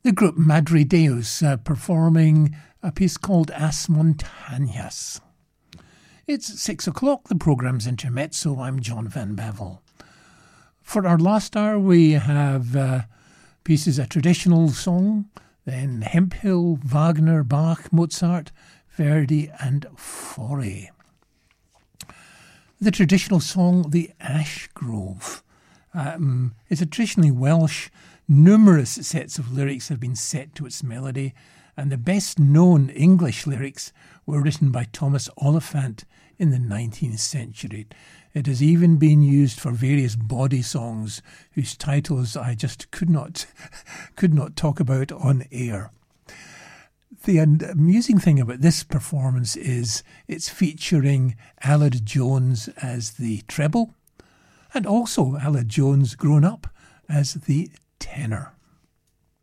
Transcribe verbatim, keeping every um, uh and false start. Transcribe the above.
the group Madre Deus uh, performing a piece called As Montañas. It's six o'clock, the programme's Intermezzo. I'm John Van Bevel. For our last hour, we have uh, pieces of traditional song, then Hemphill, Wagner, Bach, Mozart, Verdi and Fauré. The traditional song, The Ash Grove, um, is a traditionally Welsh. Numerous sets of lyrics have been set to its melody, and the best known English lyrics were written by Thomas Oliphant in the nineteenth century. It has even been used for various body songs whose titles I just could not could not talk about on air. The amusing thing about this performance is it's featuring Aled Jones as the treble, and also Aled Jones grown up as the tenor.